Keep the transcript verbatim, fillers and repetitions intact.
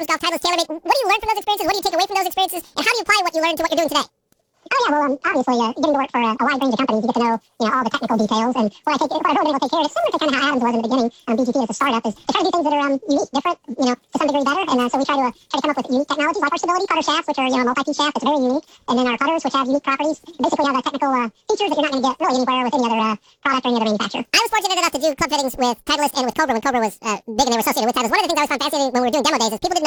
Adams Golf, Titleist TaylorMade. What do you learn from those experiences? What do you take away from those experiences? And how do you apply what you learned to what you're doing today? Oh yeah, well, um, obviously, uh, getting to work for a, a wide range of companies, you get to know, you know, all the technical details, and what I take, what I've really been able to take care of, it's similar to kind of how Adams was in the beginning. Um, B G T as a startup is to try to do things that are um, unique, different, you know, to some degree better, and uh, so we try to uh, try to come up with unique technologies, like our stability cutter shafts, which are, you know, multi-piece shaft that's very unique, and then our cutters, which have unique properties, basically have uh, technical uh, features that you're not going to get really anywhere with any other uh, product or any other manufacturer. I was fortunate enough to do club fittings with Titleist and with Cobra when Cobra was uh, big and they were associated with Titleist. One of the things I always found fascinating when we were doing demo days is people didn't